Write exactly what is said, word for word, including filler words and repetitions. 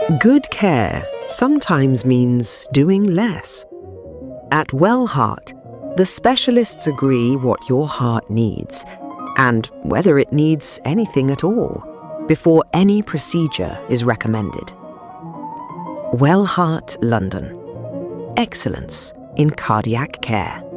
Good care sometimes means doing less. At Wellheart, the specialists agree what your heart needs and whether it needs anything at all before any procedure is recommended. Wellheart London. Excellence in cardiac care.